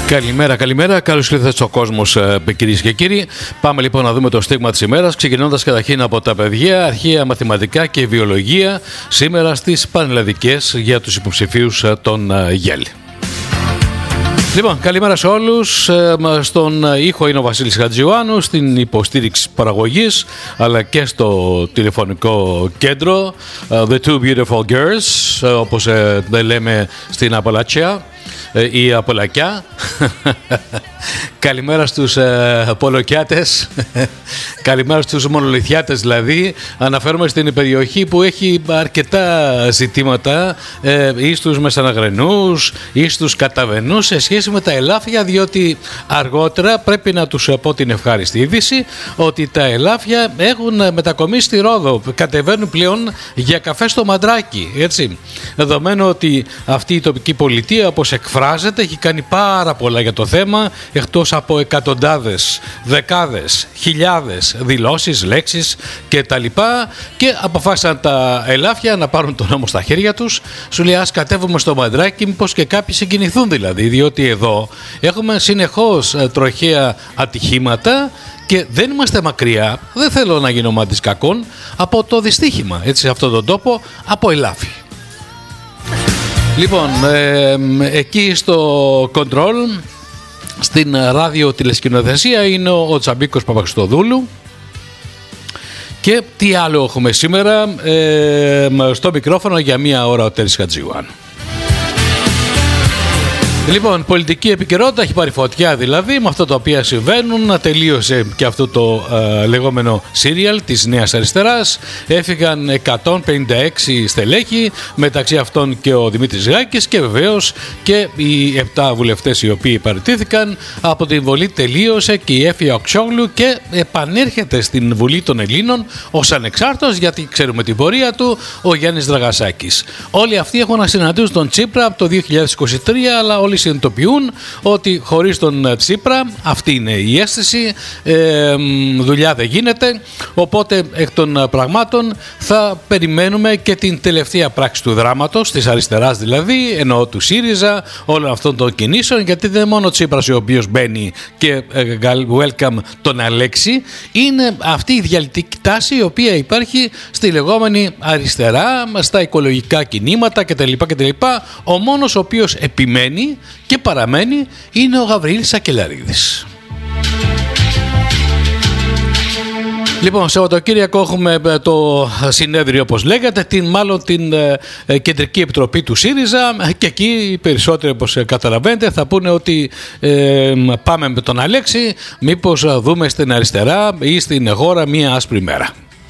Καλημέρα. Καλώς ήρθατε στο κόσμος, κυρίες και κύριοι. Πάμε λοιπόν να δούμε το στίγμα της ημέρας, ξεκινώντας καταρχήν από τα παιδιά, αρχαία μαθηματικά και βιολογία, σήμερα στις πανελλαδικές για τους υποψηφίους των ΓΕΛ. Λοιπόν, καλημέρα σε όλους. Στον ήχο είναι ο Βασίλης Χατζιωάννου, στην υποστήριξη παραγωγής, αλλά και στο τηλεφωνικό κέντρο The Two Beautiful Girls, όπως λέμε στην Απαλατσία ή Απολακιά. Καλημέρα στους Πολοκιάτες. Καλημέρα στους Μονολιθιάτες, δηλαδή. Αναφέρομαι στην περιοχή που έχει αρκετά ζητήματα ή στους Μεσαναγρενούς ή στους Καταβενούς σε σχέση με τα ελάφια, διότι αργότερα πρέπει να τους πω την ευχάριστη είδηση ότι τα ελάφια έχουν μετακομίσει στη Ρόδο, κατεβαίνουν πλέον για καφέ στο Μαντράκι, έτσι. Δεδομένου ότι αυτή η τοπική πολιτεία, όπως εκφράζεται, έχει κάνει πάρα πολλά για το θέμα, εκτός από εκατοντάδες, δεκάδες, χιλιάδες δηλώσεις, λέξεις και τα λοιπά, και αποφάσισαν τα ελάφια να πάρουν τον νόμο στα χέρια τους. Σου λέει, ας κατέβουμε στο Μαντράκι, μήπως και κάποιοι συγκινηθούν δηλαδή, διότι εδώ έχουμε συνεχώς τροχαία ατυχήματα και δεν είμαστε μακριά, δεν θέλω να γίνω μάντης κακών, από το δυστύχημα, έτσι, σε αυτόν τον τόπο, από ελάφι. Λοιπόν, εκεί στο control, στην ραδιοτηλεσκηνοθεσία, είναι ο Τσαμπίκος Παπαξιστοδούλου. Και τι άλλο έχουμε σήμερα? Στο μικρόφωνο για μία ώρα ο Τέρης Χατζιωάννου. Λοιπόν, πολιτική επικαιρότητα, έχει πάρει φωτιά δηλαδή με αυτά τα οποία συμβαίνουν. Τελείωσε και αυτό το λεγόμενο σύριαλ της Νέας Αριστεράς. Έφυγαν 156 στελέχη, μεταξύ αυτών και ο Δημήτρης Γάκης, και βεβαίως και οι 7 βουλευτές οι οποίοι παραιτήθηκαν. Από την Βολή τελείωσε και η Έφη Οξόγλου και επανέρχεται στην Βουλή των Ελλήνων ως ανεξάρτητος, γιατί ξέρουμε την πορεία του, ο Γιάννης Δραγασάκης. Όλοι αυτοί έχουν να συναντήσουν τον Τσίπρα από το 2023, αλλά όλοι συνειδητοποιούν ότι χωρίς τον Τσίπρα, αυτή είναι η αίσθηση, δουλειά δεν γίνεται. Οπότε εκ των πραγμάτων θα περιμένουμε και την τελευταία πράξη του δράματος, της αριστεράς δηλαδή, ενώ του ΣΥΡΙΖΑ, όλων αυτών των κινήσεων, γιατί δεν είναι μόνο ο Τσίπρας ο οποίος μπαίνει και welcome τον Αλέξη, είναι αυτή η διαλυτική τάση η οποία υπάρχει στη λεγόμενη αριστερά, στα οικολογικά κινήματα κτλ. Ο μόνος ο οποίος επιμένει και παραμένει είναι ο Γαβριήλ Σακελαρίδης. Λοιπόν, Σαββατοκύριακο έχουμε το συνέδριο, όπως λέγατε, μάλλον την Κεντρική Επιτροπή του ΣΥΡΙΖΑ, και εκεί οι περισσότεροι, όπως καταλαβαίνετε, θα πούνε ότι πάμε με τον Αλέξη, μήπως δούμε στην αριστερά ή στην χώρα μία άσπρη μέρα.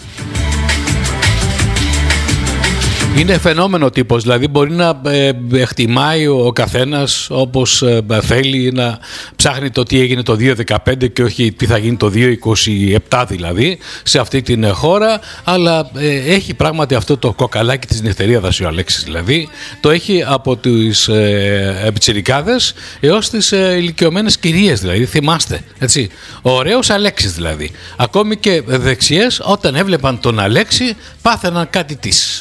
Είναι φαινόμενο τύπος, δηλαδή μπορεί να εκτιμάει ο καθένας όπως θέλει, να ψάχνει το τι έγινε το 2015 και όχι τι θα γίνει το 2027 δηλαδή σε αυτή την χώρα, αλλά έχει πράγματι αυτό το κοκαλάκι της νυχτερίας ο Αλέξης, δηλαδή το έχει από τους πιτσιρικάδες έως τις ηλικιωμένες κυρίες, δηλαδή θυμάστε, έτσι, ο ωραίος Αλέξης δηλαδή. Ακόμη και δεξιές όταν έβλεπαν τον Αλέξη πάθαιναν κάτι της.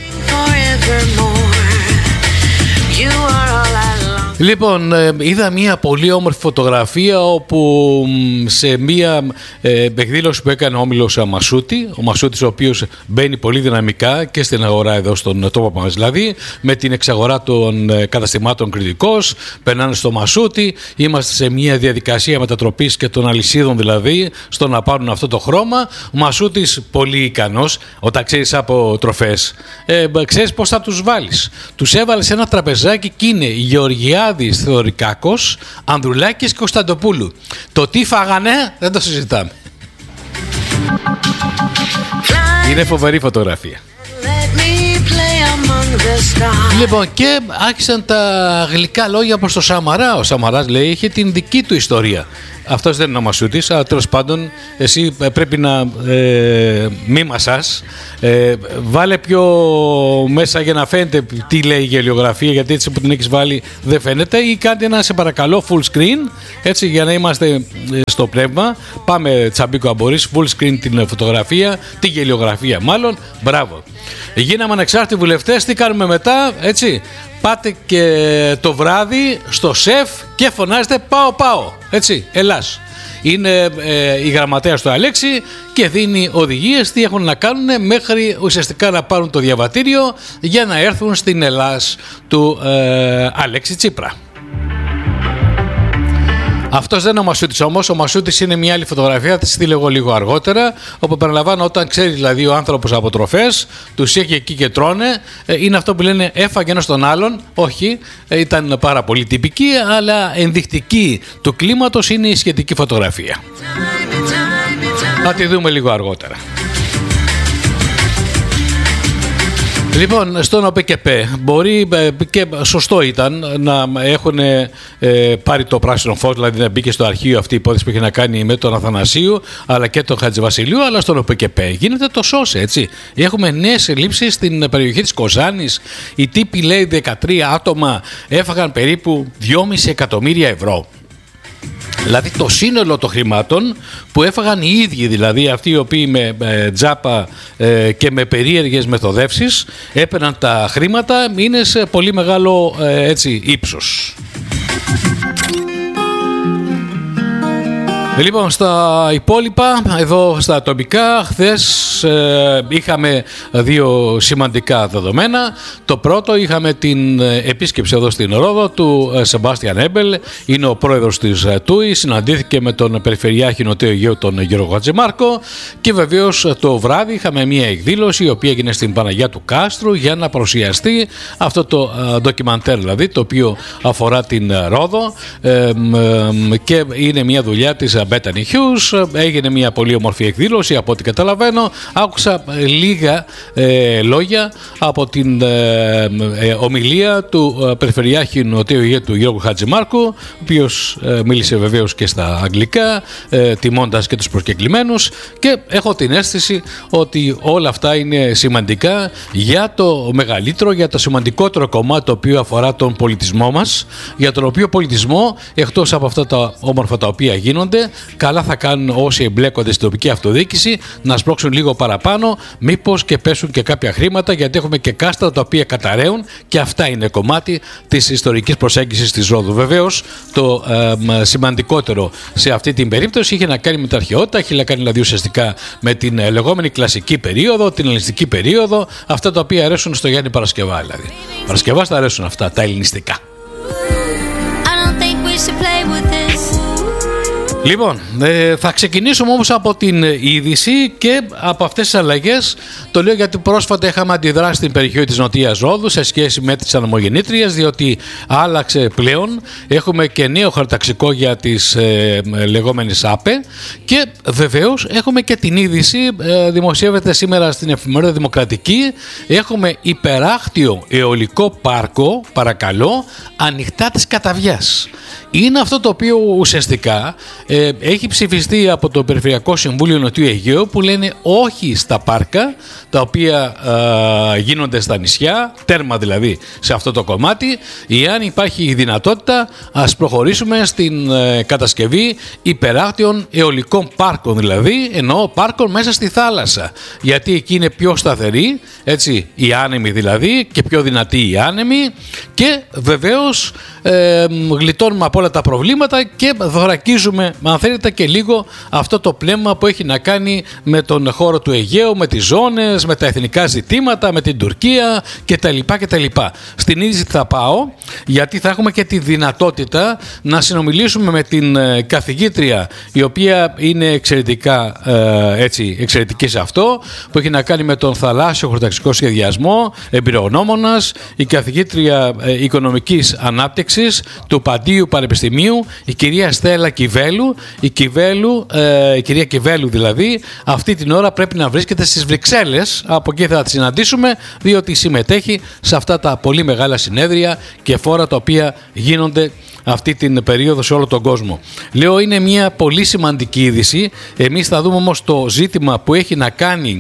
Λοιπόν, είδα μια πολύ όμορφη φωτογραφία όπου σε μια εκδήλωση που έκανε ο Όμιλος Μασούτη, ο Μασούτης ο οποίος μπαίνει πολύ δυναμικά και στην αγορά εδώ στον τόπο μας, δηλαδή με την εξαγορά των καταστημάτων Κρητικός, περνάνε στο Μασούτη, είμαστε σε μια διαδικασία μετατροπής και των αλυσίδων δηλαδή στο να πάρουν αυτό το χρώμα. Ο Μασούτης πολύ ικανός, όταν ξέρεις από τροφές, ξέρεις πώς θα τους βάλεις. Τους έβαλε σε ένα τραπεζάκι και είναι Γεωργιάδης, Θεωρικάκος, Ανδρουλάκης και Κωνσταντοπούλου. Το τι φάγανε δεν το συζητάμε. Είναι φοβερή φωτογραφία. Λοιπόν, και άρχισαν τα γλυκά λόγια προς το Σαμαρά. Ο Σαμαράς λέει είχε την δική του ιστορία. Αυτός δεν είναι ο Μασούτης, αλλά τέλος πάντων εσύ πρέπει να μη μασάς, βάλε πιο μέσα για να φαίνεται τι λέει η γελιογραφία, γιατί έτσι που την έχεις βάλει δεν φαίνεται, ή κάντε ένα σε παρακαλώ full screen, έτσι για να είμαστε στο πνεύμα. Πάμε Τσαμπίκο αν μπορείς, full screen την φωτογραφία, τη γελιογραφία μάλλον, μπράβο. Γίναμε ανεξάρτητοι βουλευτές, τι κάνουμε μετά, έτσι? Πάτε και το βράδυ στο σεφ και φωνάζετε πάω, έτσι, Ελλάς. Είναι η γραμματέας του Αλέξη και δίνει οδηγίες τι έχουν να κάνουν μέχρι ουσιαστικά να πάρουν το διαβατήριο για να έρθουν στην Ελλάς του Αλέξη Τσίπρα. Αυτός δεν είναι ο Μασούτης όμως. Ο Μασούτης είναι μια άλλη φωτογραφία, θα τη στείλω εγώ λίγο αργότερα. Όπου παραλαμβάνω, όταν ξέρει δηλαδή ο άνθρωπος από τροφές, τους έχει εκεί και τρώνε. Είναι αυτό που λένε έφαγε ένας τον άλλον. Όχι, ήταν πάρα πολύ τυπική, αλλά ενδεικτική του κλίματος είναι η σχετική φωτογραφία. Θα τη δούμε λίγο αργότερα. Λοιπόν, στον ΟΠΚΠ μπορεί και σωστό ήταν να έχουν πάρει το πράσινο φως, δηλαδή να μπήκε στο αρχείο αυτή η υπόθεση που είχε να κάνει με τον Αθανασίου αλλά και τον Χατζηβασιλείου, αλλά στον ΟΠΚΠ γίνεται το σώσε, έτσι. Έχουμε νέες ελλείψεις στην περιοχή της Κοζάνης. Οι τύποι, λέει, 13 άτομα έφαγαν περίπου 2,5 εκατομμύρια ευρώ. Δηλαδή το σύνολο των χρημάτων που έφαγαν οι ίδιοι, δηλαδή αυτοί οι οποίοι με τζάπα και με περίεργες μεθοδεύσεις έπαιρναν τα χρήματα, είναι σε πολύ μεγάλο έτσι ύψος. Λοιπόν, στα υπόλοιπα, εδώ στα ατομικά, χθες είχαμε δύο σημαντικά δεδομένα. Το πρώτο, είχαμε την επίσκεψη εδώ στην Ρόδο του Σεμπάστιαν Έμπελ, είναι ο πρόεδρος της ΤΟΥΗ, συναντήθηκε με τον Περιφερειάρχη Νοτιού Αιγαίου, τον Γιώργο Χατζημάρκο, και βεβαίως το βράδυ είχαμε μια εκδήλωση η οποία έγινε στην Παναγιά του Κάστρου για να παρουσιαστεί αυτό το ντοκιμαντέρ, δηλαδή, το οποίο αφορά την Ρόδο και είναι μια δουλειά της Bethany Hughes. Έγινε μια πολύ όμορφη εκδήλωση από ό,τι καταλαβαίνω. Άκουσα λίγα λόγια από την ομιλία του Περιφερειάρχη Νοτιού Αιγαίου του Γιώργου Χατζημάρκου, ο οποίος μίλησε βεβαίως και στα αγγλικά, τιμώντας και τους προσκεκλημένους, και έχω την αίσθηση ότι όλα αυτά είναι σημαντικά για το μεγαλύτερο, για το σημαντικότερο κομμάτι, το οποίο αφορά τον πολιτισμό μας, για τον οποίο πολιτισμό, εκτός από αυτά τα όμορφα τα οποία γίνονται, καλά θα κάνουν όσοι εμπλέκονται στην τοπική αυτοδιοίκηση να σπρώξουν λίγο παραπάνω, μήπως και πέσουν και κάποια χρήματα, γιατί έχουμε και κάστρα τα οποία καταραίουν, και αυτά είναι κομμάτι της ιστορικής προσέγγισης της Ρόδου. Βεβαίως, το σημαντικότερο σε αυτή την περίπτωση είχε να κάνει με την αρχαιότητα, είχε να κάνει δηλαδή ουσιαστικά με την λεγόμενη κλασική περίοδο, την ελληνιστική περίοδο, αυτά τα οποία αρέσουν στο Γιάννη Παρασκευά δηλαδή. Παρασκευάς τα αρέσουν αυτά, τα ελληνιστικά. Λοιπόν, θα ξεκινήσουμε όμως από την είδηση και από αυτές τις αλλαγές. Το λέω γιατί πρόσφατα είχαμε αντιδράσει στην περιοχή της Νοτίας Ρόδου σε σχέση με τις ανεμογεννήτριες, διότι άλλαξε πλέον. Έχουμε και νέο χαρταξικό για τις λεγόμενες ΑΠΕ, και βεβαίως έχουμε και την είδηση, δημοσιεύεται σήμερα στην εφημερίδα Δημοκρατική. Έχουμε υπεράχτιο αιωλικό πάρκο, παρακαλώ, ανοιχτά της Καταβιάς. Είναι αυτό το οποίο ουσιαστικά έχει ψηφιστεί από το Περιφερειακό Συμβούλιο Νοτιού Αιγαίου, που λένε όχι στα πάρκα τα οποία γίνονται στα νησιά, τέρμα δηλαδή σε αυτό το κομμάτι. Εάν υπάρχει η δυνατότητα, ας προχωρήσουμε στην κατασκευή υπεράχτιων αιωλικών πάρκων, δηλαδή εννοώ πάρκων μέσα στη θάλασσα, γιατί εκεί είναι πιο σταθερή, έτσι, η άνεμη δηλαδή, και πιο δυνατή η άνεμη, και βεβαίως γλιτώνουμε από όλα τα προβλήματα και δωρακίζουμε, αν θέλετε, και λίγο αυτό το πνεύμα που έχει να κάνει με τον χώρο του Αιγαίου, με τις ζώνες, με τα εθνικά ζητήματα, με την Τουρκία κτλ. Στην είδηση θα πάω, γιατί θα έχουμε και τη δυνατότητα να συνομιλήσουμε με την καθηγήτρια, η οποία είναι εξαιρετικά εξαιρετική σε αυτό, που έχει να κάνει με τον θαλάσσιο χωροταξικό σχεδιασμό, εμπειρογνώμονας, η καθηγήτρια οικονομικής ανάπτυξης του Παντίου Πανεπιστημίου, η κυρία Στέλλα Κιβέλου. Η κυρία Κιβέλου δηλαδή, αυτή την ώρα πρέπει να βρίσκεται στις Βρυξέλλες. Από εκεί θα τη συναντήσουμε, διότι συμμετέχει σε αυτά τα πολύ μεγάλα συνέδρια και φόρα τα οποία γίνονται αυτή την περίοδο σε όλο τον κόσμο. Λέω, είναι μια πολύ σημαντική είδηση. Εμείς θα δούμε όμως το ζήτημα που έχει να κάνει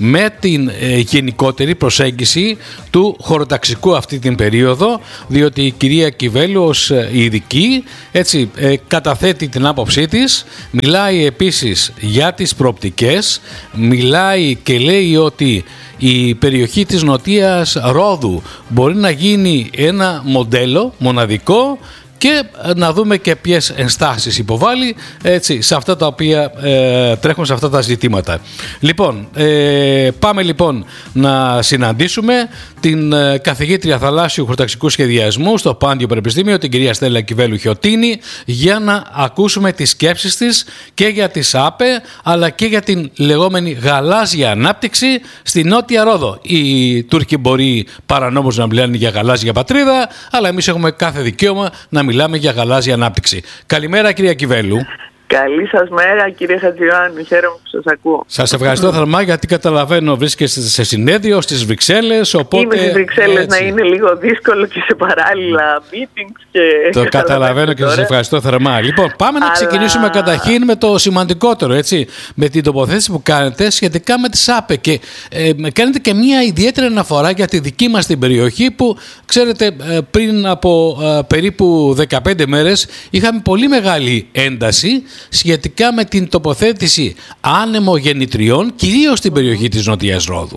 με την γενικότερη προσέγγιση του χωροταξικού αυτή την περίοδο, διότι η κυρία Κιβέλου ως ειδική έτσι καταθέτει την άποψή της, μιλάει επίσης για τις προοπτικές, μιλάει και λέει ότι η περιοχή της Νοτίας Ρόδου μπορεί να γίνει ένα μοντέλο μοναδικό και να δούμε και ποιες ενστάσεις υποβάλλει έτσι, σε αυτά τα οποία τρέχουν σε αυτά τα ζητήματα. Λοιπόν, πάμε λοιπόν να συναντήσουμε την καθηγήτρια θαλάσσιου χωροταξικού σχεδιασμού στο Πάντιο Πανεπιστήμιο, την κυρία Στέλλα Κιβέλου Χιωτίνη, για να ακούσουμε τις σκέψεις της και για τις ΑΠΕ, αλλά και για την λεγόμενη γαλάζια ανάπτυξη στη Νότια Ρόδο. Οι Τούρκοι μπορεί παρανόμως να μιλάνε για γαλάζια πατρίδα, αλλά εμείς έχουμε κάθε δικαίωμα να μιλάμε για γαλάζια ανάπτυξη. Καλημέρα, κυρία Κιβέλου. Καλή σας μέρα, κύριε Χατζιωάννου. Χαίρομαι που σας ακούω. Σας ευχαριστώ θερμά, γιατί καταλαβαίνω βρίσκεστε σε συνέδριο στις Βρυξέλλες. Οπότε, είμαι στις Βρυξέλλες, να είναι λίγο δύσκολο και σε παράλληλα meetings. Και το καταλαβαίνω και σας ευχαριστώ θερμά. Λοιπόν, πάμε να ξεκινήσουμε καταρχήν με το σημαντικότερο, έτσι, με την τοποθέτηση που κάνετε σχετικά με τις ΑΠΕ. Και κάνετε και μια ιδιαίτερη αναφορά για τη δική μας την περιοχή, που ξέρετε πριν από περίπου 15 μέρες είχαμε πολύ μεγάλη ένταση σχετικά με την τοποθέτηση άνεμογεννητριών, κυρίως στην περιοχή της Νότιας Ρόδου.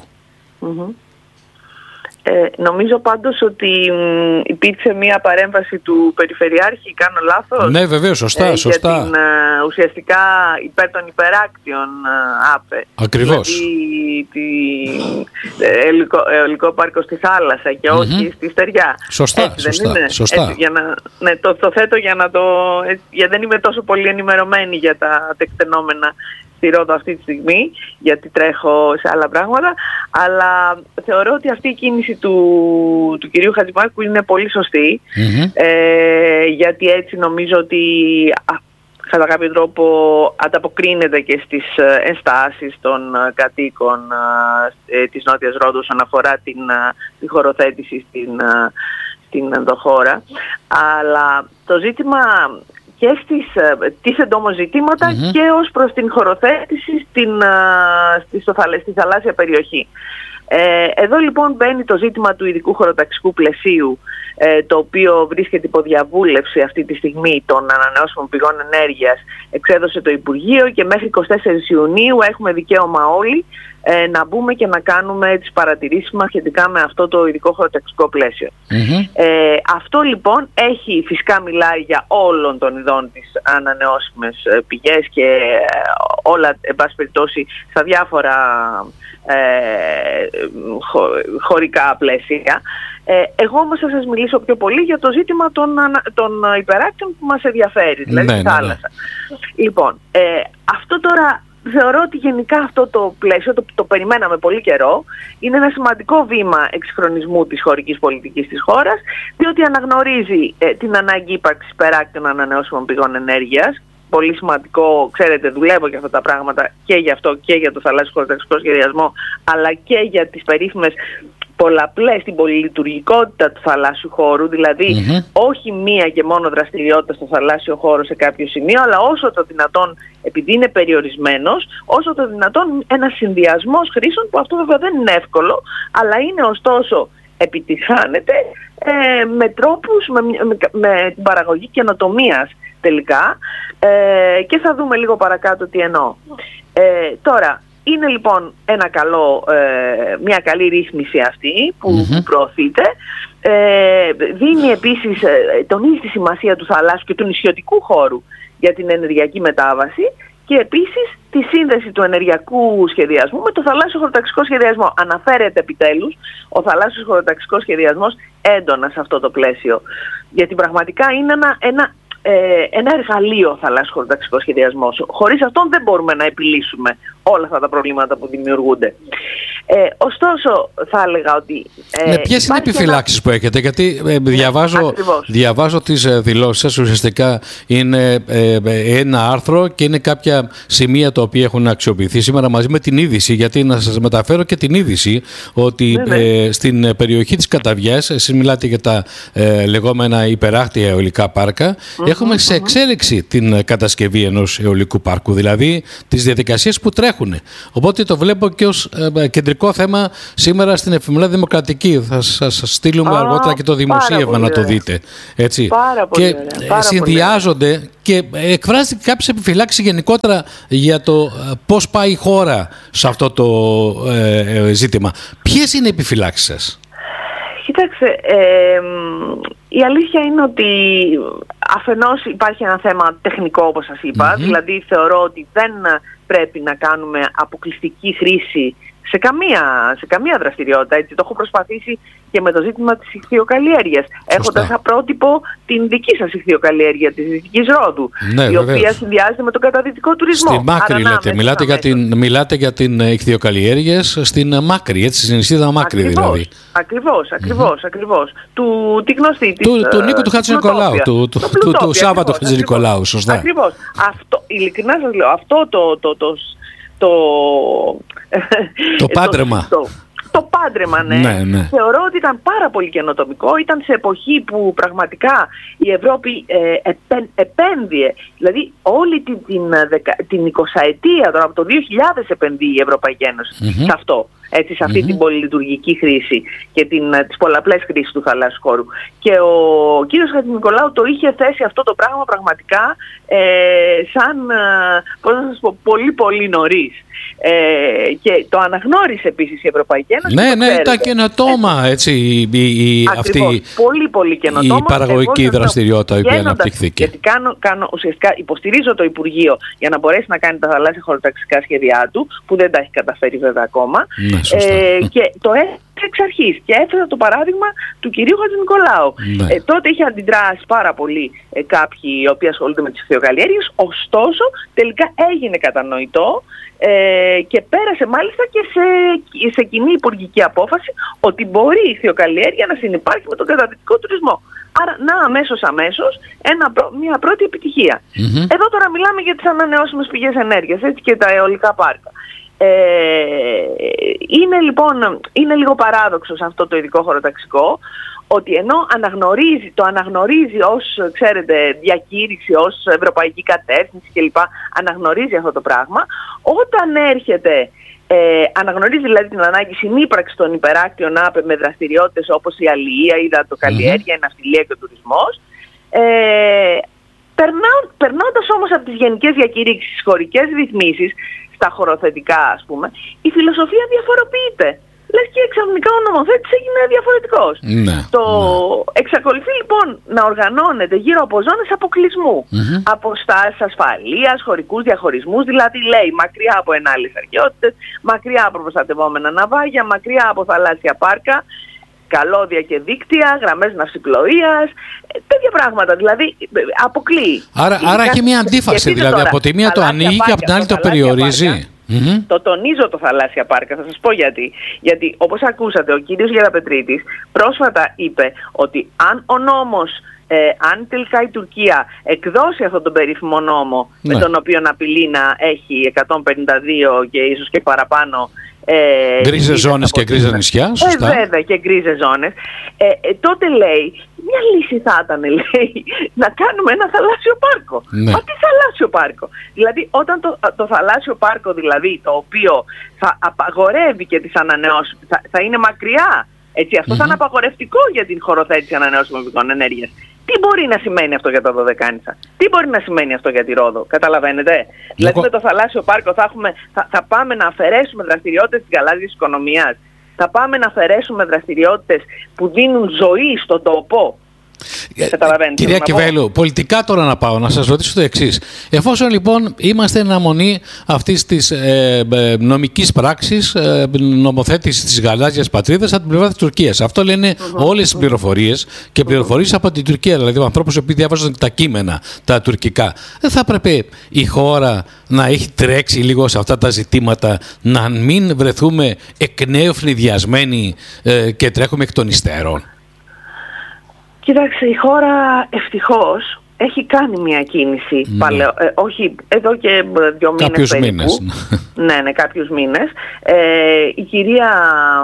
Νομίζω πάντως ότι υπήρξε μια παρέμβαση του Περιφερειάρχη, κάνω λάθος? Ναι, βεβαίως, σωστά. Για την ουσιαστικά υπέρ των υπεράκτιων ΑΠΕ. Ακριβώς. Δηλαδή αιωλικό πάρκο στη θάλασσα και όχι στη στεριά. Σωστά, σωστά. Το θέτω γιατί δεν είμαι τόσο πολύ ενημερωμένη για τα τεκτενόμενα στη Ρόδο αυτή τη στιγμή, γιατί τρέχω σε άλλα πράγματα, αλλά θεωρώ ότι αυτή η κίνηση του κυρίου Χατζημάρκου είναι πολύ σωστή, γιατί έτσι νομίζω ότι κατά κάποιο τρόπο ανταποκρίνεται και στις ενστάσεις των κατοίκων της Νότιας Ρόδου όσον αφορά τη χωροθέτηση στην ενδοχώρα. στη το ζήτημα και τίθενται όμως ζητήματα και ως προς την χωροθέτηση στη θαλάσσια περιοχή. Εδώ λοιπόν μπαίνει το ζήτημα του ειδικού χωροταξικού πλαισίου, το οποίο βρίσκεται υπό διαβούλευση αυτή τη στιγμή των ανανεώσιμων πηγών ενέργειας. Εξέδωσε το Υπουργείο και μέχρι 24 Ιουνίου έχουμε δικαίωμα όλοι να μπούμε και να κάνουμε τις παρατηρήσεις μας σχετικά με αυτό το ειδικό χωροταξικό πλαίσιο. Αυτό λοιπόν φυσικά μιλάει για όλων των ειδών τις ανανεώσιμες πηγές και όλα, εν πάση περιπτώσει, στα διάφορα χωρικά πλαίσια. Εγώ όμως θα σας μιλήσω πιο πολύ για το ζήτημα των υπεράκτιων που μας ενδιαφέρει, δηλαδή τη θάλασσα. Λοιπόν, αυτό τώρα θεωρώ ότι γενικά αυτό το πλαίσιο το περιμέναμε πολύ καιρό. Είναι ένα σημαντικό βήμα εξυγχρονισμού της χωρικής πολιτικής της χώρας, διότι αναγνωρίζει την ανάγκη ύπαρξης υπεράκτιων ανανεώσιμων πηγών ενέργειας. Πολύ σημαντικό, ξέρετε, δουλεύω για αυτά τα πράγματα και για αυτό και για το θαλάσσιο χωροταξικό σχεδιασμό, αλλά και για τις περίφημες πολλαπλές, την πολυλειτουργικότητα του θαλάσσιου χώρου, δηλαδή όχι μία και μόνο δραστηριότητα στο θαλάσσιο χώρο σε κάποιο σημείο, αλλά όσο το δυνατόν, επειδή είναι περιορισμένος, όσο το δυνατόν ένας συνδυασμός χρήσεων, που αυτό βέβαια δεν είναι εύκολο, αλλά είναι ωστόσο επιτυχάνεται με τρόπους, με την παραγωγή καινοτομίας τελικά, και θα δούμε λίγο παρακάτω τι εννοώ. Τώρα, είναι λοιπόν μια καλή ρύθμιση αυτή που προωθείται. Δίνει επίσης, τονίζει τη σημασία του θαλάσσιου και του νησιωτικού χώρου για την ενεργειακή μετάβαση και επίσης τη σύνδεση του ενεργειακού σχεδιασμού με το θαλάσσιο χωροταξικό σχεδιασμό. Αναφέρεται επιτέλους ο θαλάσσιος χωροταξικός σχεδιασμός έντονα σε αυτό το πλαίσιο. Γιατί πραγματικά είναι ένα εργαλείο ο θαλάσσιος χωροταξικός σχεδιασμός. Χωρίς αυτόν δεν μπορούμε να επιλύσουμε όλα αυτά τα προβλήματα που δημιουργούνται. Ωστόσο, θα έλεγα ότι... ποιες είναι οι επιφυλάξεις που έχετε? Γιατί διαβάζω τις δηλώσεις σας. Ουσιαστικά είναι ένα άρθρο και είναι κάποια σημεία τα οποία έχουν αξιοποιηθεί σήμερα μαζί με την είδηση. Γιατί να σας μεταφέρω και την είδηση ότι στην περιοχή της Καταβιάς, εσείς μιλάτε για τα λεγόμενα υπεράκτια αιωλικά πάρκα, έχουμε σε εξέλιξη την κατασκευή ενός αιωλικού πάρκου. Δηλαδή τις διαδικασίες που τρέχουν έχουν. Οπότε το βλέπω και ως κεντρικό θέμα σήμερα στην εφημερίδα Δημοκρατική. Θα σας στείλουμε αργότερα και το δημοσίευμα να το δείτε. Έτσι. Πάρα πολύ ωραία. Και συνδυάζονται και εκφράζεται κάποιες επιφυλάξεις γενικότερα για το πώς πάει η χώρα σε αυτό το ζήτημα. Ποιες είναι οι επιφυλάξεις σας? Κοίταξε, η αλήθεια είναι ότι αφενός υπάρχει ένα θέμα τεχνικό, όπως σας είπα, δηλαδή θεωρώ ότι δεν πρέπει να κάνουμε αποκλειστική χρήση σε καμία δραστηριότητα. Έτσι. Το έχω προσπαθήσει και με το ζήτημα της ιχθυοκαλλιέργειας, έχοντας απρότυπο την δική σας ιχθυοκαλλιέργεια της Δυτικής Ρόδου, η οποία συνδυάζεται με τον καταδυτικό τουρισμό. Στη Μάκρη λέτε, μιλάτε για την ιχθυοκαλλιέργεια στην Μάκρη, έτσι, στην νησίδα Μάκρη δηλαδή. Ακριβώς. Τη γνωστή του Νίκου του Χατζηνικολάου, του Σάββατο Χατζηνικολάου, σωστά. Ακριβώς. Ειλικρινά σας λέω, αυτό το πάντρεμα. Το πάντρεμα, ναι. Θεωρώ ότι ήταν πάρα πολύ καινοτομικό. Ήταν σε εποχή που πραγματικά η Ευρώπη επένδυε. Δηλαδή όλη την 20ετία, τώρα από το 2000 επενδύει η Ευρωπαϊκή Ένωση σε αυτό. Έτσι, σε αυτή την πολυλειτουργική χρήση και τις πολλαπλές χρήσεις του θαλάσσιου χώρου. Και ο κύριος Χατζηνικολάου το είχε θέσει αυτό το πράγμα πραγματικά σαν, πώς να σας πω, πολύ πολύ νωρίς. Και το αναγνώρισε επίσης η Ευρωπαϊκή Ένωση. Ναι, ήταν καινοτόμα, έτσι, αυτή πολύ, πολύ καινοτόμα, η παραγωγική δραστηριότητα η οποία αναπτύχθηκε. Γιατί ουσιαστικά υποστηρίζω το Υπουργείο για να μπορέσει να κάνει τα θαλάσσια χωροταξικά σχέδιά του, που δεν τα έχει καταφέρει βέβαια ακόμα. Και το έφερε εξ αρχής και έφερε το παράδειγμα του κυρίου Χατζηνικολάου. Τότε είχε αντιδράσει πάρα πολύ κάποιοι οι οποίοι ασχολούνται με τις ιχθυοκαλλιέργειες, ωστόσο τελικά έγινε κατανοητό και πέρασε μάλιστα και σε κοινή υπουργική απόφαση ότι μπορεί η ιχθυοκαλλιέργεια να συνυπάρχει με τον καταδυτικό τουρισμό. Άρα, αμέσως μια πρώτη επιτυχία. Εδώ τώρα μιλάμε για τις ανανεώσιμες πηγές ενέργειας, έτσι, και τα αιωλικά πάρκα. Είναι λίγο παράδοξο σε αυτό το ειδικό χωροταξικό, ότι ενώ το αναγνωρίζει ως, ξέρετε, διακήρυξη, ως ευρωπαϊκή κατεύθυνση κλπ. Αναγνωρίζει αυτό το πράγμα, όταν έρχεται, αναγνωρίζει δηλαδή την ανάγκη συνύπαρξη των υπεράκτιων ΑΠΕ με δραστηριότητες όπως η αλληλεία, η υδατοκαλλιέργεια, η ναυτιλία και ο τουρισμός, περνώντας όμως από τις γενικές διακήρυξεις, τις χωρικές ρυθμίσεις, στα χωροθετικά ας πούμε, η φιλοσοφία διαφοροποιείται. Λες και ξαφνικά ο νομοθέτης έγινε διαφορετικός. Εξακολουθεί λοιπόν να οργανώνεται γύρω από ζώνες αποκλεισμού. Αποστάσεις ασφαλείας, χωρικούς διαχωρισμούς, δηλαδή λέει μακριά από ενάλλες αρχαιότητες, μακριά από προστατευόμενα ναυάγια, μακριά από θαλάσσια πάρκα, καλώδια και δίκτυα, γραμμές ναυσιπλοείας, τέτοια πράγματα, δηλαδή αποκλείει. Άρα έχει μια αντίφαση, δηλαδή τώρα, από τη μία το ανοίγει και από την άλλη το περιορίζει. Το τονίζω το θαλάσσια πάρκα, θα σας πω γιατί. Γιατί όπως ακούσατε, ο κύριος Γεραπετρίτης πρόσφατα είπε ότι αν ο νόμος, αν τελικά η Τουρκία εκδώσει αυτόν τον περίφημο νόμο, με τον οποίο απειλεί να έχει 152 και ίσως και παραπάνω γκρίζες ζώνες και γκρίζες νησιά, σωστά. Βέβαια, και γκρίζες ζώνες. Τότε λέει, μια λύση θα ήταν, λέει, να κάνουμε ένα θαλάσσιο πάρκο. Μα τι θαλάσσιο πάρκο? Δηλαδή, όταν το θαλάσσιο πάρκο, δηλαδή, το οποίο θα απαγορεύει και τις ανανεώσιμες, θα είναι μακριά, έτσι, αυτό θα είναι απαγορευτικό για την χωροθέτηση ανανεώσιμων πηγών ενέργειας. Τι μπορεί να σημαίνει αυτό για τα Δωδεκάνησα? Τι μπορεί να σημαίνει αυτό για τη Ρόδο? Καταλαβαίνετε? Δηλαδή με το θαλάσσιο πάρκο θα πάμε να αφαιρέσουμε δραστηριότητες της γαλάζιας οικονομίας. Θα πάμε να αφαιρέσουμε δραστηριότητες που δίνουν ζωή στον τόπο. Κυρία Κιβέλου, πολιτικά τώρα να πάω, να σας ρωτήσω το εξής. Εφόσον λοιπόν είμαστε εν αναμονή αυτής της νομικής πράξης, νομοθέτησης της γαλάζιας πατρίδας από την πλευρά της Τουρκίας. Αυτό λένε όλες τις πληροφορίες και πληροφορίες από την Τουρκία, δηλαδή από ανθρώπους που διαβάζουν τα κείμενα, τα τουρκικά. Δεν θα έπρεπε η χώρα να έχει τρέξει λίγο σε αυτά τα ζητήματα, να μην βρεθούμε εκ νέου φνηδιασμένοι και τρέχουμε εκ των υστέρων? Κοιτάξτε, η χώρα ευτυχώς έχει κάνει μια κίνηση, όχι εδώ και 2 μήνες περίπου. Ναι, κάποιους μήνες. Η κυρία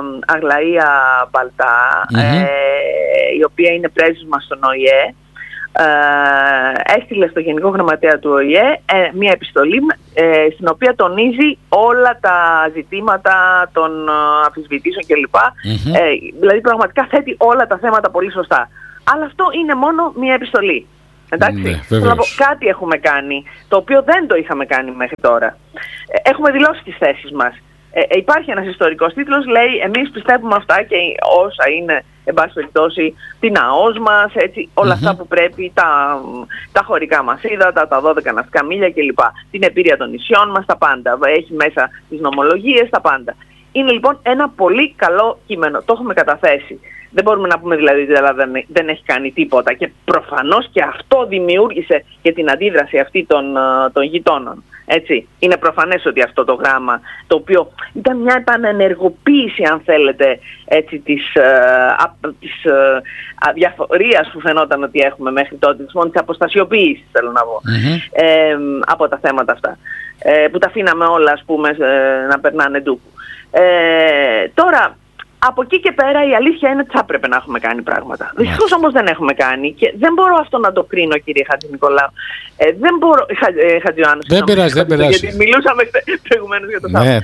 Αγλαία Μπαλτά, η οποία είναι πρέσβης μας στον ΟΗΕ, έστειλε στο Γενικό Γραμματέα του ΟΗΕ μια επιστολή στην οποία τονίζει όλα τα ζητήματα των αμφισβητήσεων κλπ. Δηλαδή πραγματικά θέτει όλα τα θέματα πολύ σωστά. Αλλά αυτό είναι μόνο μια επιστολή. Εντάξει, θέλω να πω, κάτι έχουμε κάνει, το οποίο δεν το είχαμε κάνει μέχρι τώρα. Έχουμε δηλώσει τις θέσεις μας. Υπάρχει ένας ιστορικός τίτλος, λέει εμείς πιστεύουμε αυτά και όσα είναι, εν πάση περιπτώσει, την ΑΟΣ μας, έτσι, όλα αυτά που πρέπει, τα χωρικά μας ύδατα, τα 12 ναυτικά μίλια κλπ. Την επίρρεια των νησιών μας, τα πάντα. Έχει μέσα τις νομολογίες, τα πάντα. Είναι λοιπόν ένα πολύ καλό κείμενο. Το έχουμε καταθέσει. Δεν μπορούμε να πούμε δηλαδή ότι η Ελλάδα δεν έχει κάνει τίποτα. Και προφανώς και αυτό δημιούργησε και την αντίδραση αυτή των γειτόνων. Έτσι. Είναι προφανές ότι αυτό το γράμμα, το οποίο ήταν μια επανενεργοποίηση, αν θέλετε, έτσι, της αδιαφορίας που φαινόταν ότι έχουμε μέχρι τότε, της αποστασιοποίησης, θέλω να πω, από τα θέματα αυτά. Που τα αφήναμε όλα, ας πούμε, να περνάνε ντούκου. Τώρα, από εκεί και πέρα η αλήθεια είναι ότι θα έπρεπε να έχουμε κάνει πράγματα. Δυστυχώς όμως δεν έχουμε κάνει και δεν μπορώ αυτό να το κρίνω, κύριε Χατζηνικολάου. Δεν μπορώ. Χατζιωάννου. Δεν πειράζει. Γιατί μιλούσαμε προηγουμένως για το θέμα.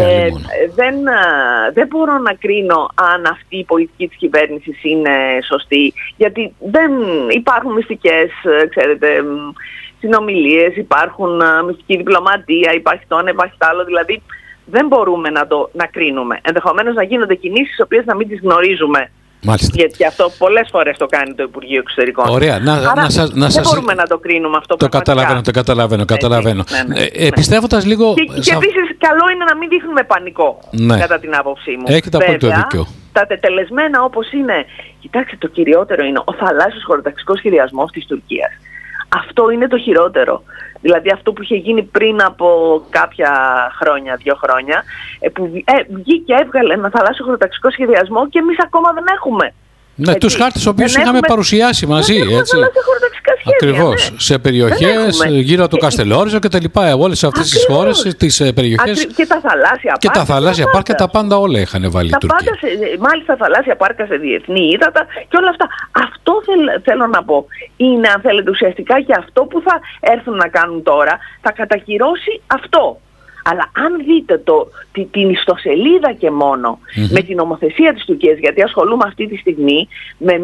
Δεν μπορώ να κρίνω αν αυτή η πολιτική της κυβέρνησης είναι σωστή. Γιατί δεν υπάρχουν μυστικές, ξέρετε, συνομιλίες, υπάρχουν μυστική διπλωματία, υπάρχει το ένα, υπάρχει το άλλο. Δηλαδή, δεν μπορούμε να κρίνουμε. Ενδεχομένως να γίνονται κινήσεις τις οποίες να μην τις γνωρίζουμε. Μάλιστα. Γιατί αυτό πολλές φορές το κάνει το Υπουργείο Εξωτερικών. Ωραία. Δεν μπορούμε να το κρίνουμε αυτό. Το καταλαβαίνω. Πιστεύοντας λίγο... Και επίσης καλό είναι να μην δείχνουμε πανικό, κατά την άποψή μου. Έχετε απόλυτο δίκιο. Τα τετελεσμένα όπως είναι, κοιτάξτε, το κυριότερο είναι ο θαλάσσιος χωροταξικός σχεδιασμός της Τουρκίας. Αυτό είναι το χειρότερο. Δηλαδή αυτό που είχε γίνει πριν από κάποια χρόνια, 2 χρόνια, που βγήκε και έβγαλε ένα θαλάσσιο χωροταξικό σχεδιασμό και εμείς ακόμα δεν έχουμε. Ναι, τους χάρτες τους οποίους είχαμε παρουσιάσει μαζί. Έτσι. Ακριβώς. Ναι. Σε περιοχές γύρω από το Καστελόριζο και τα λοιπά. Όλες αυτές τις χώρες, τις περιοχές. Και τα θαλάσσια πάρκα. Και τα θαλάσσια πάρκα, τα πάντα όλα είχαν βάλει η Τουρκία. Μάλιστα θαλάσσια πάρκα σε διεθνή ύδατα και όλα αυτά. Αυτό θέλω να πω. Είναι, αν θέλετε, ουσιαστικά και αυτό που θα έρθουν να κάνουν τώρα, θα κατακυρώσει αυτό. Αλλά αν δείτε την ιστοσελίδα και μόνο με την νομοθεσία της Τουρκίας, γιατί ασχολούμαι αυτή τη στιγμή με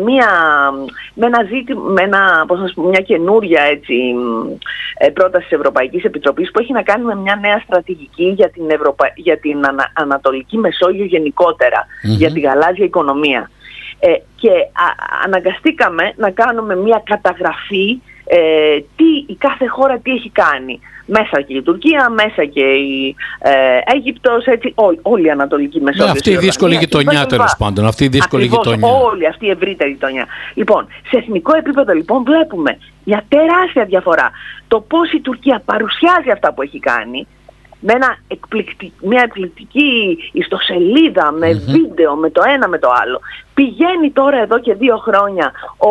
μια καινούρια πρόταση της Ευρωπαϊκής Επιτροπής που έχει να κάνει με μια νέα στρατηγική για την Ανατολική Μεσόγειο γενικότερα, για τη γαλάζια οικονομία. Και αναγκαστήκαμε να κάνουμε μια καταγραφή η κάθε χώρα τι έχει κάνει. Μέσα και η Τουρκία, μέσα και η Αίγυπτος, έτσι, όλη η Ανατολική Μεσόγειο. Αυτή η δύσκολη γειτονιά, τέλος πάντων. Αυτή η δύσκολη γειτονιά. Όλη αυτή η ευρύτερη γειτονιά. Λοιπόν, σε εθνικό επίπεδο λοιπόν βλέπουμε μια τεράστια διαφορά. Το πώς η Τουρκία παρουσιάζει αυτά που έχει κάνει, με μια εκπληκτική ιστοσελίδα, με βίντεο, με το ένα με το άλλο. Πηγαίνει τώρα εδώ και 2 χρόνια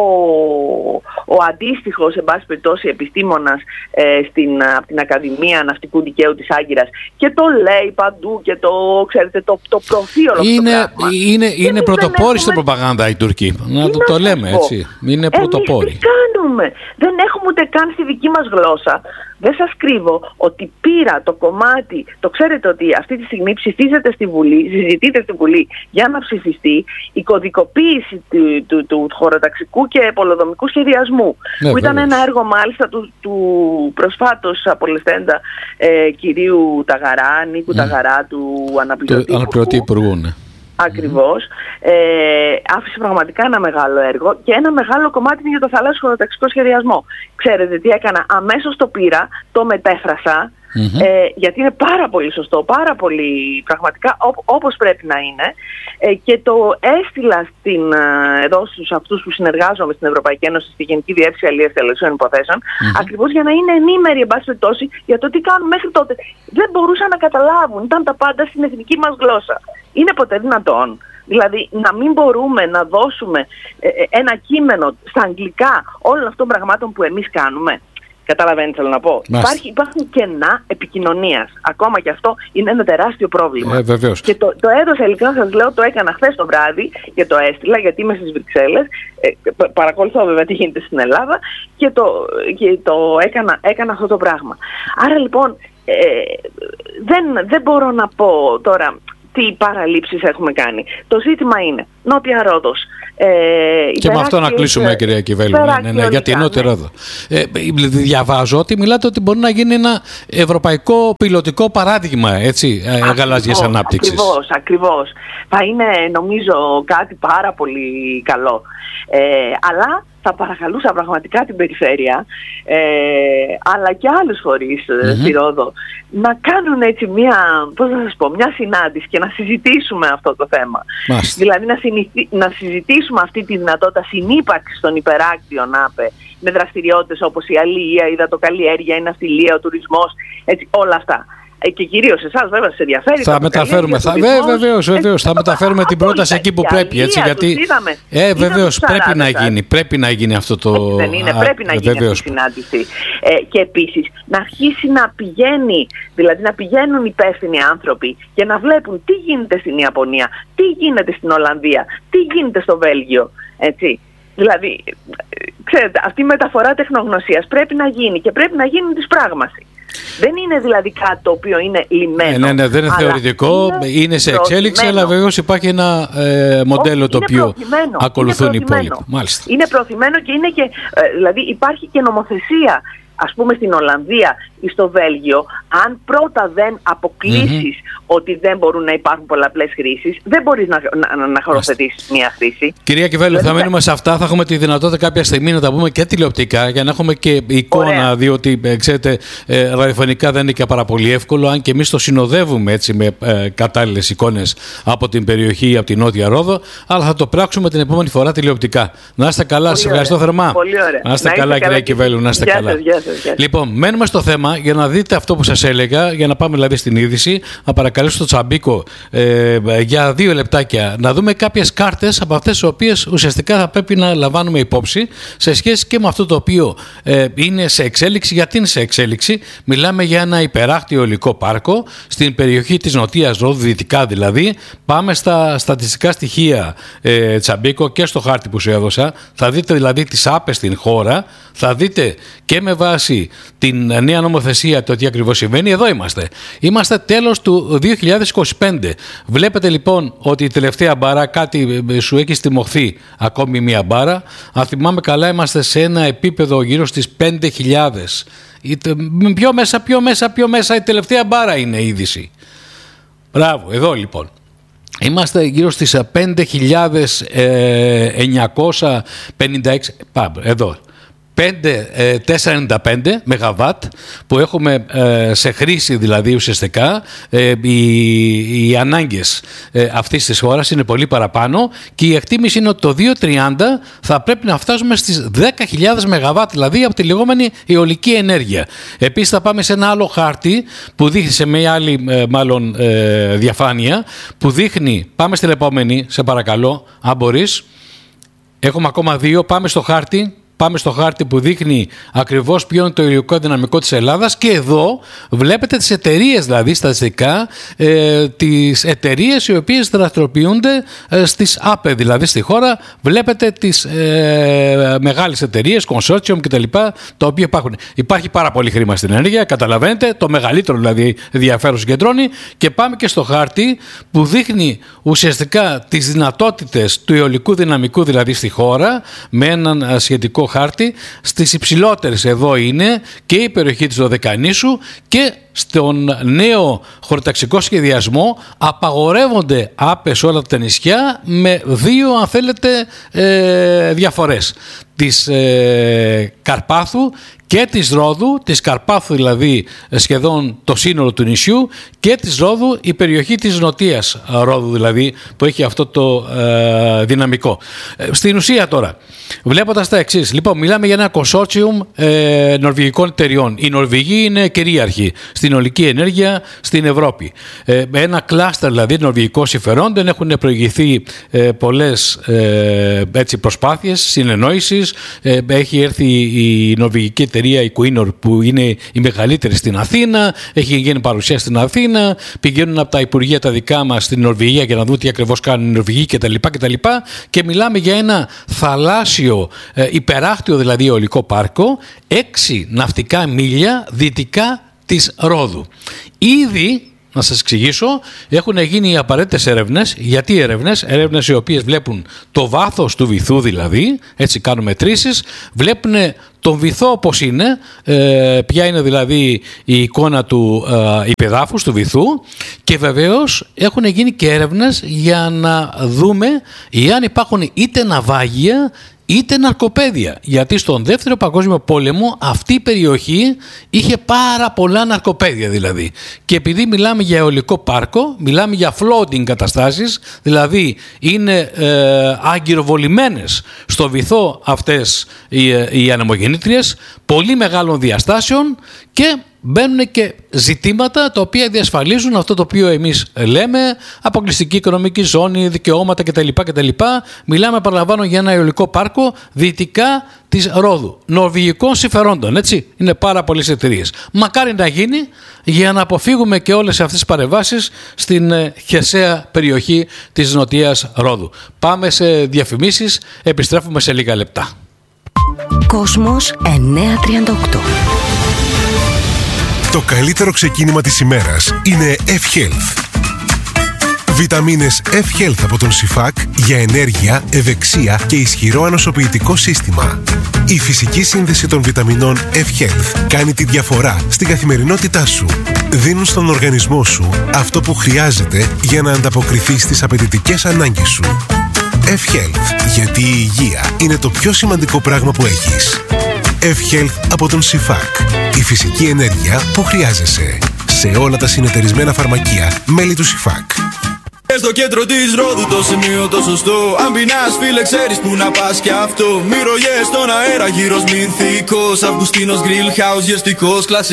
ο αντίστοιχος, εν πάση περιπτώσει, επιστήμονας από την Ακαδημία Ναυτικού Δικαίου της Άγκυρας και το λέει παντού και ξέρετε, το προωθεί όλο αυτό το πράγμα. Είναι πρωτοπόροι στην προπαγάνδα η Τουρκία. Να το λέμε έτσι. Είναι πρωτοπόροι. Εμείς τι κάνουμε? Δεν έχουμε ούτε καν στη δική μας γλώσσα. Δεν σας κρύβω ότι πήρα το κομμάτι, το ξέρετε ότι αυτή τη στιγμή ψηφίζεται στη Βουλή, συζητείται στη Βουλή για να ψηφιστεί η κωδικοποίηση του χωροταξικού και πολεοδομικού σχεδιασμού. Που ήταν ένα έργο μάλιστα του προσφάτως απολεσθέντα κυρίου Ταγαρά, Νίκου Ταγαρά, του αναπληρωτή υπουργού. Ακριβώς. Άφησε πραγματικά ένα μεγάλο έργο και ένα μεγάλο κομμάτι είναι για το θαλάσσιο χωροταξικό σχεδιασμό. Ξέρετε τι έκανα? Αμέσως το πήρα, το μετέφρασα, γιατί είναι πάρα πολύ σωστό, πάρα πολύ πραγματικά όπως πρέπει να είναι, και το έστειλα εδώ στους αυτούς που συνεργάζομαι στην Ευρωπαϊκή Ένωση, στη Γενική Διεύθυνση Αλληλείας και Θαλασσίων Υποθέσεων, ακριβώς για να είναι ενήμεροι, εν πάση περιπτώσει, για το τι κάνουν μέχρι τότε. Δεν μπορούσαν να καταλάβουν, ήταν τα πάντα στην εθνική μας γλώσσα. Είναι ποτέ δυνατόν? Δηλαδή να μην μπορούμε να δώσουμε ένα κείμενο στα αγγλικά όλων αυτών των πραγμάτων που εμείς κάνουμε? Καταλαβαίνεις θέλω να πω. Υπάρχουν κενά επικοινωνίας. Ακόμα και αυτό είναι ένα τεράστιο πρόβλημα. Βεβαίως. Και το έδωσα, ειλικρινά σας λέω, το έκανα χθες το βράδυ και το έστειλα γιατί είμαι στις Βρυξέλλες. Παρακολουθώ βέβαια τι γίνεται στην Ελλάδα και έκανα αυτό το πράγμα. Άρα λοιπόν δεν μπορώ να πω τώρα τι παραλήψεις έχουμε κάνει. Το ζήτημα είναι Νότια Ρόδος. Και με αυτό να κλείσουμε, κυρία Κιβέλου. Ναι, για την Νότια Ρόδο. Διαβάζω ότι μιλάτε ότι μπορεί να γίνει ένα ευρωπαϊκό πιλωτικό παράδειγμα γαλάζιας ανάπτυξης. Ακριβώς. Θα είναι νομίζω κάτι πάρα πολύ καλό. Αλλά θα παρακαλούσα πραγματικά την περιφέρεια αλλά και άλλους φορείς στη Ρόδο να κάνουν έτσι μια συνάντηση και να συζητήσουμε αυτό το θέμα. Δηλαδή να συζητήσουμε αυτή τη δυνατότητα συνύπαρξης των υπεράκτιων ΑΠΕ με δραστηριότητες όπως η αλληλεία, η υδατοκαλλιέργεια, η ναυτιλία, ο τουρισμός, έτσι, όλα αυτά. Και κυρίως εσάς βέβαια σε ενδιαφέρει. Θα μεταφέρουμε, βεβαίως, θα μεταφέρουμε την πρόταση εκεί που πρέπει. Έτσι, γιατί βεβαίως πρέπει να γίνει αυτό το. Δεν είναι, πρέπει να γίνει αυτή η συνάντηση. Και επίσης να αρχίσει να πηγαίνει, δηλαδή να πηγαίνουν υπεύθυνοι άνθρωποι και να βλέπουν τι γίνεται στην Ιαπωνία, τι γίνεται στην Ολλανδία, τι γίνεται στο Βέλγιο. Έτσι. Δηλαδή, ξέρετε, αυτή η μεταφορά τεχνογνωσίας πρέπει να γίνει και πρέπει να γίνει της πράγμαση. Δεν είναι δηλαδή κάτι το οποίο είναι λυμμένο. Ναι, δεν είναι θεωρητικό, είναι σε εξέλιξη, αλλά βεβαίως υπάρχει ένα μοντέλο το οποίο ακολουθούν οι υπόλοιποι. Είναι προωθημένο και είναι και, δηλαδή υπάρχει και νομοθεσία, ας πούμε στην Ολλανδία ή στο Βέλγιο, αν πρώτα δεν αποκλείσεις ότι δεν μπορούν να υπάρχουν πολλαπλές χρήσεις, δεν μπορείς να χωροθετήσεις μία χρήση. Κυρία Κιβέλου, θα μείνουμε σε αυτά. Θα έχουμε τη δυνατότητα κάποια στιγμή να τα πούμε και τηλεοπτικά για να έχουμε και εικόνα, διότι ξέρετε, ραδιοφωνικά δεν είναι και πάρα πολύ εύκολο, αν και εμείς το συνοδεύουμε έτσι με κατάλληλες εικόνες από την περιοχή ή από την Νότια Ρόδο, αλλά θα το πράξουμε την επόμενη φορά τηλεοπτικά. Να είστε καλά, σας ευχαριστώ θερμά. Πολύ ωραία. Να είστε καλά, κυρία Κιβέλου, να είστε καλά. Λοιπόν, μένουμε στο θέμα για να δείτε αυτό που σας έλεγα, για να πάμε δηλαδή στην είδηση. Να παρακαλέσω τον Τσαμπίκο για 2 λεπτάκια να δούμε κάποιες κάρτες από αυτές τις οποίες ουσιαστικά θα πρέπει να λαμβάνουμε υπόψη σε σχέση και με αυτό το οποίο είναι σε εξέλιξη. Γιατί είναι σε εξέλιξη? Μιλάμε για ένα υπεράκτιο υλικό πάρκο στην περιοχή της Νοτίας Ρόδου, δυτικά δηλαδή. Πάμε στα στατιστικά στοιχεία, Τσαμπίκο, και στο χάρτη που σου έδωσα. Θα δείτε δηλαδή τις ΑΠΕ στην χώρα, θα δείτε και με βάση την νέα νομοθεσία το τι ακριβώς συμβαίνει. Εδώ είμαστε τέλος του 2025. Βλέπετε λοιπόν ότι η τελευταία μπάρα κάτι σου έχει στιμωχθεί, ακόμη μία μπάρα. Αν θυμάμαι καλά, είμαστε σε ένα επίπεδο γύρω στις 5.000. Πιο μέσα η τελευταία μπάρα είναι η είδηση. Μπράβο, εδώ λοιπόν. Είμαστε γύρω στις 5.956. Πάμε, εδώ. 495 ΜΒ που έχουμε σε χρήση, δηλαδή ουσιαστικά οι ανάγκες αυτής της χώρας είναι πολύ παραπάνω και η εκτίμηση είναι ότι το 2030 θα πρέπει να φτάσουμε στις 10.000 ΜΒ, δηλαδή από τη λεγόμενη αιωλική ενέργεια. Επίσης θα πάμε σε ένα άλλο χάρτη που δείχνει, σε μια άλλη μάλλον διαφάνεια που δείχνει, πάμε στην επόμενη σε παρακαλώ αν μπορείς, έχουμε ακόμα 2, πάμε στο χάρτη. Πάμε στο χάρτη που δείχνει ακριβώς ποιο είναι το υλικό δυναμικό της Ελλάδας και εδώ βλέπετε τις εταιρείες, δηλαδή στατιστικά, τις εταιρείες οι οποίες δραστηριοποιούνται στις ΑΠΕ, δηλαδή στη χώρα. Βλέπετε τις μεγάλες εταιρείες, consortium κτλ. Τα οποία υπάρχουν. Υπάρχει πάρα πολύ χρήμα στην ενέργεια, καταλαβαίνετε, το μεγαλύτερο δηλαδή ενδιαφέρον συγκεντρώνει. Και πάμε και στο χάρτη που δείχνει ουσιαστικά τις δυνατότητες του αιωλικού δυναμικού, δηλαδή στη χώρα, με έναν σχετικό χάρτη. Στις υψηλότερες εδώ είναι και η περιοχή της Δωδεκανήσου και στον νέο χωροταξικό σχεδιασμό απαγορεύονται άπες όλα τα νησιά με 2 αν θέλετε διαφορές. Της Καρπάθου και της Ρόδου, της Καρπάθου δηλαδή σχεδόν το σύνολο του νησιού και της Ρόδου η περιοχή της Νοτίας Ρόδου δηλαδή που έχει αυτό το δυναμικό. Στην ουσία τώρα, βλέποντας τα εξής, λοιπόν μιλάμε για ένα consortium νορβηγικών εταιριών. Οι Νορβηγοί είναι κυρίαρχοι στην ολική ενέργεια στην Ευρώπη. Ένα κλάστερ δηλαδή νορβηγικών συμφερόντων, έχουν προηγηθεί πολλές προσπάθειες συνεννόησης. Έχει έρθει η νορβηγική εταιρεία, η Quinor, που είναι η μεγαλύτερη στην Αθήνα, έχει γίνει παρουσία στην Αθήνα, πηγαίνουν από τα υπουργεία τα δικά μας στην Νορβηγία για να δουν τι ακριβώς κάνουν οι Νορβηγοί κτλ. Και μιλάμε για ένα θαλάσσιο, υπεράκτιο δηλαδή αιωλικό πάρκο, 6 ναυτικά μίλια δυτικά της Ρόδου. Ήδη, να σας εξηγήσω, έχουν γίνει οι απαραίτητες έρευνες. Γιατί έρευνες? Έρευνες οι οποίες βλέπουν το βάθος του βυθού δηλαδή, έτσι κάνουν μετρήσεις, βλέπουν τον βυθό όπως είναι, ποια είναι δηλαδή η εικόνα του υπεδάφους, του βυθού, και βεβαίως έχουν γίνει και έρευνες για να δούμε εάν υπάρχουν είτε ναυάγια είτε ναρκοπαίδια. Γιατί στον Δεύτερο Παγκόσμιο Πόλεμο αυτή η περιοχή είχε πάρα πολλά ναρκοπαίδια δηλαδή. Και επειδή μιλάμε για αιωλικό πάρκο, μιλάμε για floating καταστάσεις, δηλαδή είναι αγκυροβολημένες στο βυθό αυτές οι ανεμογεννήτριες πολύ μεγάλων διαστάσεων, και μπαίνουν και ζητήματα τα οποία διασφαλίζουν αυτό το οποίο εμείς λέμε αποκλειστική οικονομική ζώνη, δικαιώματα κτλ. Μιλάμε, παραλαμβάνω, για ένα αιωλικό πάρκο δυτικά της Ρόδου. Νορβηγικών συμφερόντων, έτσι. Είναι πάρα πολλές εταιρείες. Μακάρι να γίνει, για να αποφύγουμε και όλες αυτές τις παρεμβάσεις στην χερσαία περιοχή της νοτιάς Ρόδου. Πάμε σε διαφημίσεις, επιστρέφουμε σε λίγα λεπτά. Κόσμος 938. Το καλύτερο ξεκίνημα της ημέρας είναι F-Health. Βιταμίνες F-Health από τον Σιφάκ για ενέργεια, ευεξία και ισχυρό ανοσοποιητικό σύστημα. Η φυσική σύνδεση των βιταμινών F-Health κάνει τη διαφορά στην καθημερινότητά σου. Δίνουν στον οργανισμό σου αυτό που χρειάζεται για να ανταποκριθεί στις απαιτητικές ανάγκες σου. F-Health, γιατί η υγεία είναι το πιο σημαντικό πράγμα που έχεις. F-Health από τον Σιφάκ. Η φυσική ενέργεια που χρειάζεσαι. Σε όλα τα συνεταιρισμένα φαρμακεία, μέλη του Σιφάκ. Στο κέντρο της Ρόδου το σημείο το σωστό. Αν πεινάς φίλε ξέρεις που να πας κι αυτό. Μυρωδιές στον αέρα γύρος μυθικός. Αυγουστίνος Grill House, γευστικός κλασικός.